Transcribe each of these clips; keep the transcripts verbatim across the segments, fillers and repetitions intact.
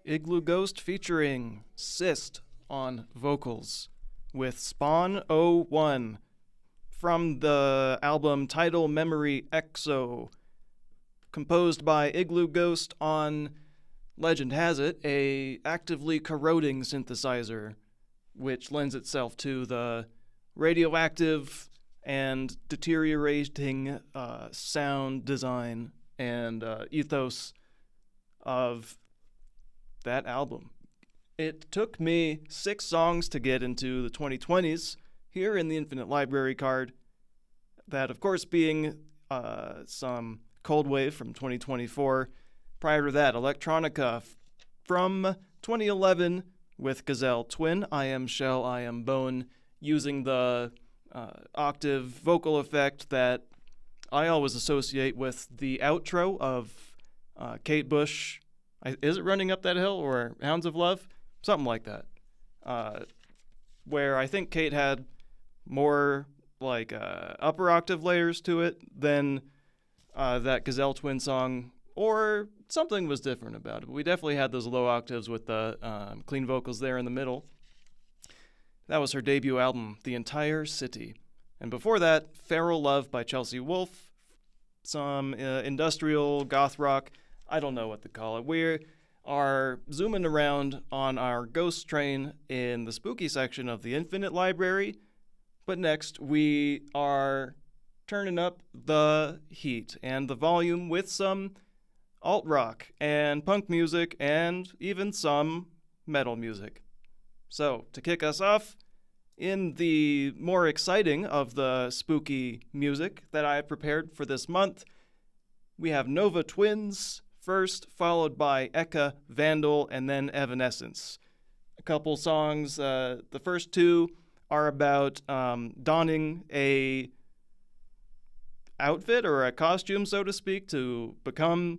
Igloo Ghost featuring Cyst on vocals with Spawn oh one from the album Tidal Memory Exo, composed by Igloo Ghost on, legend has it, a actively corroding synthesizer, which lends itself to the radioactive and deteriorating uh, sound design and uh, ethos of that album. It took me six songs to get into the twenty twenties here in the Infinite Library card. That, of course, being uh, some Cold Wave from twenty twenty-four. Prior to that, Electronica f- from twenty eleven with Gazelle Twin, I Am Shell, I Am Bone, using the uh, octave vocal effect that I always associate with the outro of uh, Kate Bush. I, is it Running Up That Hill or Hounds of Love? Something like that. Uh, where I think Kate had more like uh, upper octave layers to it than uh, that Gazelle Twin song, or something was different about it. But we definitely had those low octaves with the um, clean vocals there in the middle. That was her debut album, The Entire City. And before that, Feral Love by Chelsea Wolfe, some uh, industrial goth rock. I don't know what to call it. We are zooming around on our ghost train in the spooky section of the Infinite Library. But next, we are turning up the heat and the volume with some alt-rock and punk music and even some metal music. So, to kick us off, in the more exciting of the spooky music that I have prepared for this month, we have Nova Twins first, followed by Eka, Vandal, and then Evanescence. A couple songs, uh, the first two are about um, donning a outfit or a costume, so to speak, to become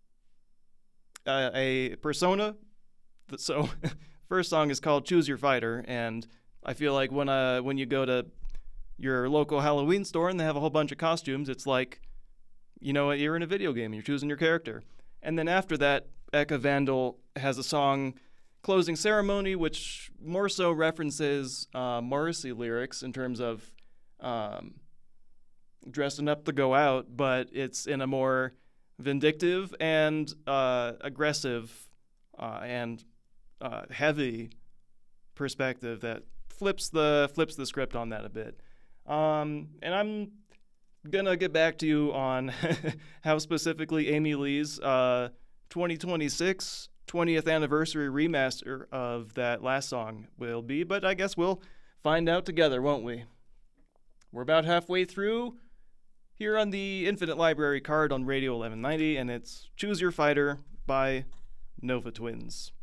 uh, a persona. So, first song is called Choose Your Fighter, and I feel like when uh when you go to your local Halloween store and they have a whole bunch of costumes, it's like, you know, you're in a video game, you're choosing your character. And then after that, Eka Vandal has a song, Closing Ceremony, which more so references uh, Morrissey lyrics in terms of um, dressing up to go out, but it's in a more vindictive and uh, aggressive uh, and uh, heavy perspective that flips the flips the script on that a bit. Um, and I'm gonna get back to you on how specifically Amy Lee's uh, twenty twenty-six twentieth anniversary remaster of that last song will be, but I guess we'll find out together, won't we? We're about halfway through here on the Infinite Library card on Radio eleven ninety, and it's Choose Your Fighter by Nova Twins.